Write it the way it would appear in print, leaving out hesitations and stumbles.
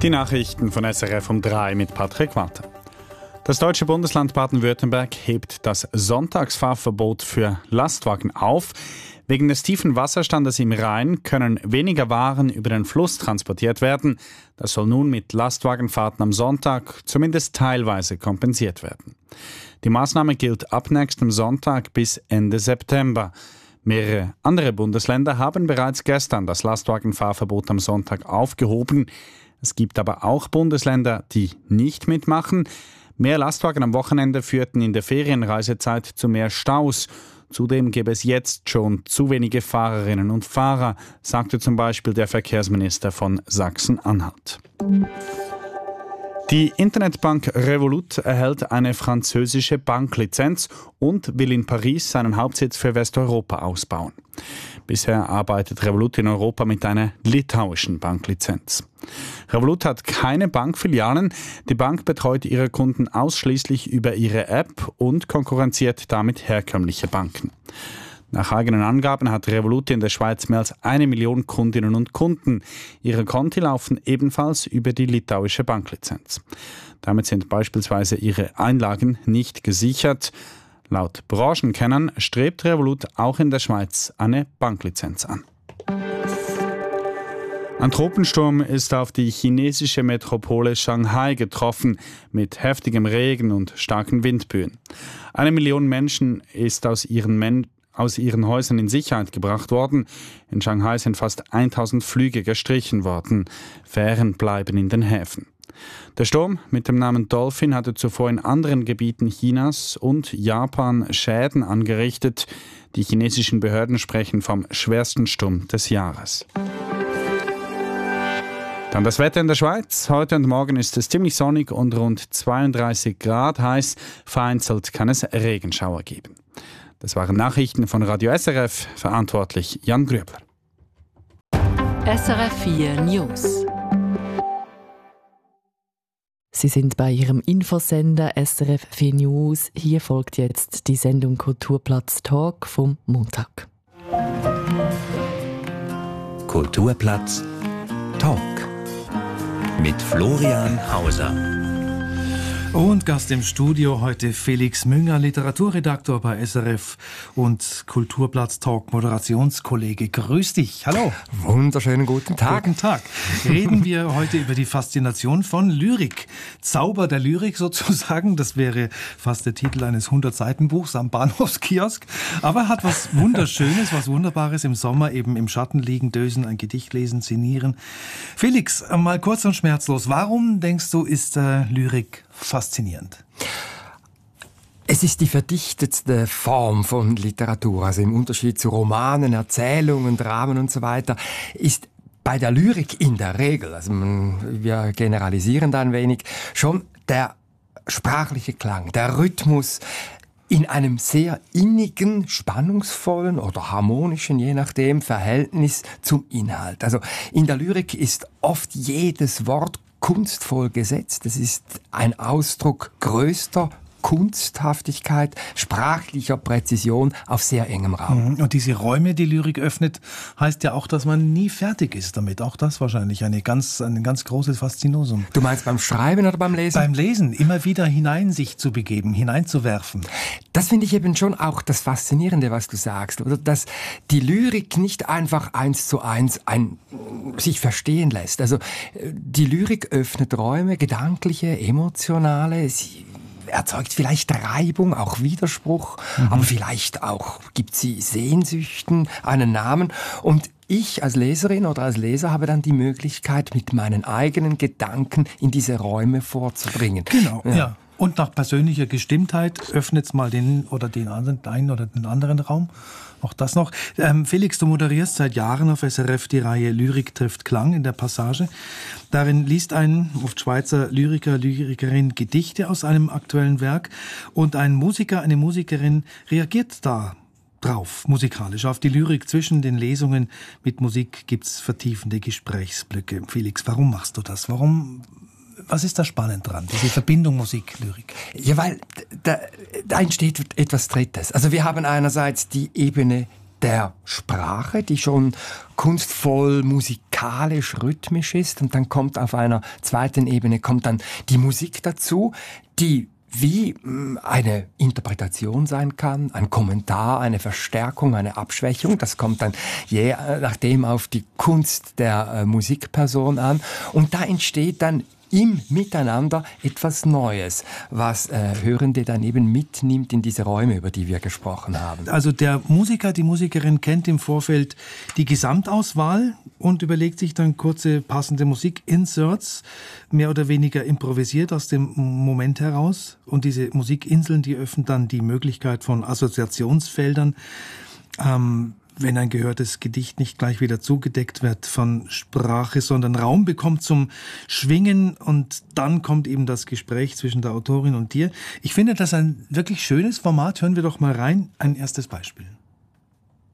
Die Nachrichten von SRF um 3 mit Patrick Walter. Das deutsche Bundesland Baden-Württemberg hebt das Sonntagsfahrverbot für Lastwagen auf. Wegen des tiefen Wasserstandes im Rhein können weniger Waren über den Fluss transportiert werden. Das soll nun mit Lastwagenfahrten am Sonntag zumindest teilweise kompensiert werden. Die Maßnahme gilt ab nächstem Sonntag bis Ende September. Mehrere andere Bundesländer haben bereits gestern das Lastwagenfahrverbot am Sonntag aufgehoben. Es gibt aber auch Bundesländer, die nicht mitmachen. Mehr Lastwagen am Wochenende führten in der Ferienreisezeit zu mehr Staus. Zudem gäbe es jetzt schon zu wenige Fahrerinnen und Fahrer, sagte zum Beispiel der Verkehrsminister von Sachsen-Anhalt. Die Internetbank Revolut erhält eine französische Banklizenz und will in Paris seinen Hauptsitz für Westeuropa ausbauen. Bisher arbeitet Revolut in Europa mit einer litauischen Banklizenz. Revolut hat keine Bankfilialen. Die Bank betreut ihre Kunden ausschließlich über ihre App und konkurrenziert damit herkömmliche Banken. Nach eigenen Angaben hat Revolut in der Schweiz mehr als 1 Million Kundinnen und Kunden. Ihre Konti laufen ebenfalls über die litauische Banklizenz. Damit sind beispielsweise ihre Einlagen nicht gesichert. Laut Branchenkennern strebt Revolut auch in der Schweiz eine Banklizenz an. Ein Tropensturm ist auf die chinesische Metropole Shanghai getroffen, mit heftigem Regen und starken Windböen. 1 Million Menschen ist aus ihren Häusern in Sicherheit gebracht worden. In Shanghai sind fast 1000 Flüge gestrichen worden. Fähren bleiben in den Häfen. Der Sturm mit dem Namen Dolphin hatte zuvor in anderen Gebieten Chinas und Japan Schäden angerichtet. Die chinesischen Behörden sprechen vom schwersten Sturm des Jahres. Dann das Wetter in der Schweiz. Heute und morgen ist es ziemlich sonnig und rund 32 Grad heiß. Vereinzelt kann es Regenschauer geben. Das waren Nachrichten von Radio SRF, verantwortlich Jan Grübler. SRF 4 News. Sie sind bei Ihrem Infosender SRF 4 News. Hier folgt jetzt die Sendung Kulturplatz Talk vom Montag. Kulturplatz Talk mit Florian Hauser. Und Gast im Studio heute Felix Münger, Literaturredaktor bei SRF und Kulturplatz Talk Moderationskollege. Grüß dich. Hallo. Wunderschönen guten Tag. Guten Tag. Reden wir heute über die Faszination von Lyrik. Zauber der Lyrik sozusagen. Das wäre fast der Titel eines 100-Seiten-Buchs am Bahnhofskiosk. Aber hat was Wunderschönes, was Wunderbares im Sommer, eben im Schatten liegen, dösen, ein Gedicht lesen, szenieren. Felix, mal kurz und schmerzlos. Warum, denkst du, ist Lyrik faszinierend? Es ist die verdichtetste Form von Literatur. Also im Unterschied zu Romanen, Erzählungen, Dramen und so weiter, ist bei der Lyrik in der Regel, also wir generalisieren da ein wenig, schon der sprachliche Klang, der Rhythmus in einem sehr innigen, spannungsvollen oder harmonischen, je nachdem, Verhältnis zum Inhalt. Also in der Lyrik ist oft jedes Wort kunstvoll gesetzt. Es ist ein Ausdruck größter Kunsthaftigkeit, sprachlicher Präzision auf sehr engem Raum. Und diese Räume, die Lyrik öffnet, heißt ja auch, dass man nie fertig ist damit. Auch das wahrscheinlich ein ganz großes Faszinosum. Du meinst beim Schreiben oder beim Lesen? Beim Lesen, immer wieder hinein sich zu begeben, hineinzuwerfen. Das finde ich eben schon auch das Faszinierende, was du sagst, oder? Dass die Lyrik nicht einfach 1:1 sich verstehen lässt. Also die Lyrik öffnet Räume, gedankliche, emotionale, sie erzeugt vielleicht Reibung, auch Widerspruch, aber vielleicht auch gibt sie Sehnsüchten, einen Namen. Und ich als Leserin oder als Leser habe dann die Möglichkeit, mit meinen eigenen Gedanken in diese Räume vorzubringen. Genau, ja. Und nach persönlicher Gestimmtheit öffnet es mal den oder den anderen Raum. Auch das noch. Felix, du moderierst seit Jahren auf SRF die Reihe Lyrik trifft Klang in der Passage. Darin liest ein oft Schweizer Lyriker, Lyrikerin Gedichte aus einem aktuellen Werk und ein Musiker, eine Musikerin reagiert da drauf, musikalisch. Auf die Lyrik zwischen den Lesungen mit Musik gibt's vertiefende Gesprächsblöcke. Felix, warum machst du das? Was ist da spannend dran, diese Verbindung Musik-Lyrik? Ja, weil da entsteht etwas Drittes. Also wir haben einerseits die Ebene der Sprache, die schon kunstvoll, musikalisch, rhythmisch ist. Und dann kommt auf einer zweiten Ebene kommt dann die Musik dazu, die wie eine Interpretation sein kann, ein Kommentar, eine Verstärkung, eine Abschwächung. Das kommt dann je nachdem auf die Kunst der Musikperson an. Und da entsteht dann im Miteinander etwas Neues, was Hörende dann eben mitnimmt in diese Räume, über die wir gesprochen haben. Also der Musiker, die Musikerin kennt im Vorfeld die Gesamtauswahl und überlegt sich dann kurze passende Musikinserts, mehr oder weniger improvisiert aus dem Moment heraus. Und diese Musikinseln, die öffnen dann die Möglichkeit von Assoziationsfeldern, wenn ein gehörtes Gedicht nicht gleich wieder zugedeckt wird von Sprache, sondern Raum bekommt zum Schwingen, und dann kommt eben das Gespräch zwischen der Autorin und dir. Ich finde das ein wirklich schönes Format. Hören wir doch mal rein. Ein erstes Beispiel.